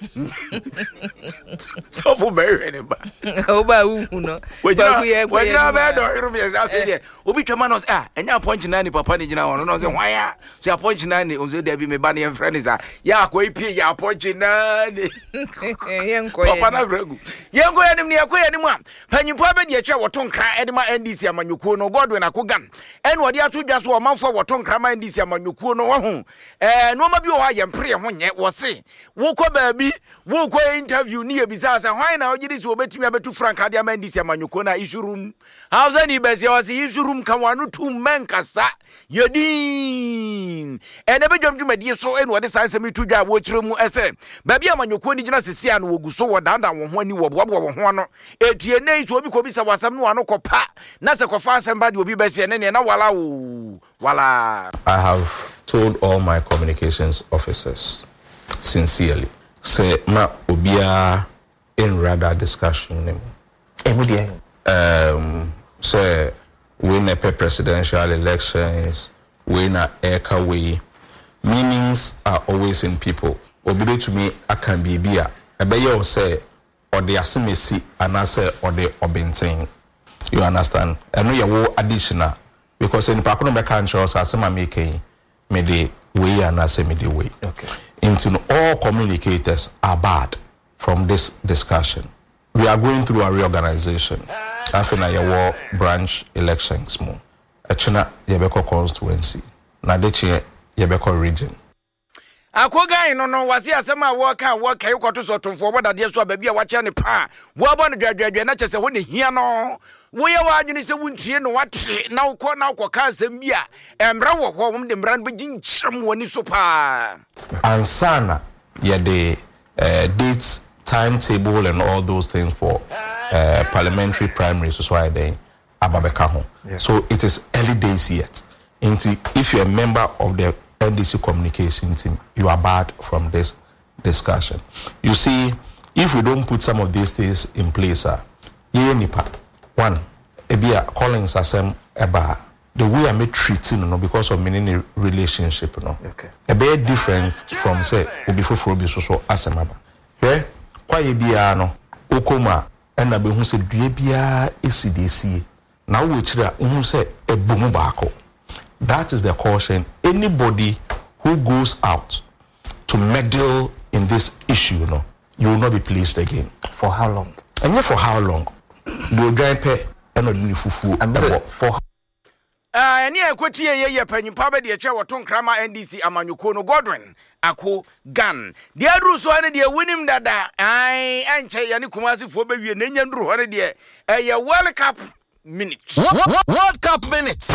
So for Mary anybody. Oba uno. When you bed or Obi Chamanos, and you're pointing 90 papa, you know, no, why? She are pointing 90 on the Debbie, my bunny and friends are. Ya, quay, ya, pointing 90. Young enemy, anyone. Penny Papa, dear chair, what tongue cry, Edma and this year, Manukuno, Godwin, Akugan. And what you two just 1 month for what tongue cry, and this year, Manukuno, and no matter why I am prayer when yet was say. Woko baby, woko interview near Bizarre, why now you this will bet me to Frank Adiam and this year, Manukona issue room. How's any best? Was the issue room come one 2 men casta, Yadin. And never jump to my dear so and what is answer me to that watch room as a baby, Manukoni, just see and will go so down when you were one. 8 days will be Kobisa was someone no copa. Nasa cofa somebody will be best and then voila. I have told all my communications officers sincerely. Say ma obia in radar discussion. Say win a presidential elections, win a eka way. Meanings are always in people. Obide to me I can be bia. Ebeye say or the asimesi and I say or the obinting. You understand? I know you will additional because in Pakono Bekanchos as I'm making me the way and I say me the way. Okay. Into all communicators are bad from this discussion. We are going through a reorganization. After your branch elections more. Achina Yebeko constituency. Nadeche Yebeko region. Akoga no was here some work you got to sort of forward that yes, baby, watch any pa. What about the graduate? Not just when here no. We are you say won't you know what now call now Zambia and Brown home the brand begin someone is super. And sana the dates, timetable and all those things for parliamentary primaries so why they Ababeka. So it is early days yet. If you're a member of the NDC communication team, you are barred from this discussion. You see, if we don't put some of these things in place, one, Ebia Collins Asem Eba, the way I make treating, because of many relationship, Okay. A bit different from say Ubifo so Asemaba. Yeah, quite Ebia no, Okoma, and Abe who said Drebia ECDC. Now which who say a boom. That is the caution. Anybody who goes out to meddle in this issue, you will not be pleased again. For how long? And yet for how long? Do you join pay and not fufu for any equity ye penny papa de chair what on krama NDC Amanyukono Godwin ako gun. The Adru so any de winning dada I anche yani kumasi for baby nenya ndru hone de a World Cup minutes. World Cup minutes.